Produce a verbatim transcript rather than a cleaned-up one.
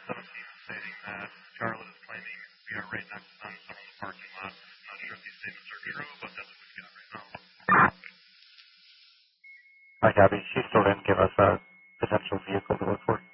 seventeen stating that Charlotte is claiming we are right next on some of the parking lot. I'm not sure if these statements are true, but that's what we got right now. Hi, Gabby. She still didn't give us a potential vehicle to look for.